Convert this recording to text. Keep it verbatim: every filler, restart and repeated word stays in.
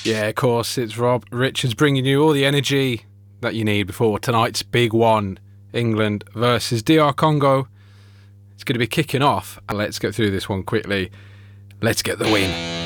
Yeah, of course, it's Rob Richards bringing you all the energy that you need before tonight's big one, England versus D R Congo. It's going to be kicking off. Let's get through this one quickly. Let's get the win.